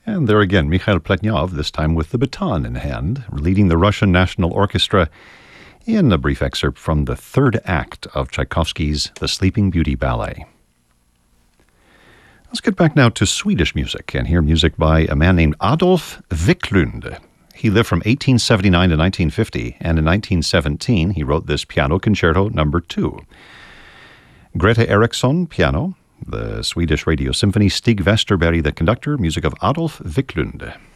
And there again, Mikhail Pletnyov, this time with the baton in hand, leading the Russian National Orchestra in a brief excerpt from the third act of Tchaikovsky's The Sleeping Beauty Ballet. Let's get back now to Swedish music and hear music by a man named Adolf Wiklund. He lived from 1879 to 1950, and in 1917 he wrote this Piano Concerto No. 2. Greta Eriksson, piano. The Swedish Radio Symphony, Stig Westerberg, the conductor, music of Adolf Wiklund.